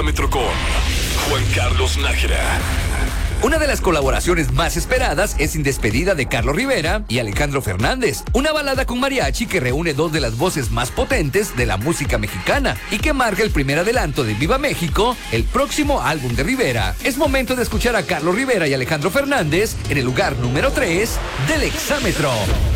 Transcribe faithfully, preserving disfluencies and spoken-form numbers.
Exámetro con Juan Carlos Nájera. Una de las colaboraciones más esperadas es Sin Despedida de Carlos Rivera y Alejandro Fernández, una balada con mariachi que reúne dos de las voces más potentes de la música mexicana y que marca el primer adelanto de Viva México, el próximo álbum de Rivera. Es momento de escuchar a Carlos Rivera y Alejandro Fernández en el lugar número tres del Exámetro.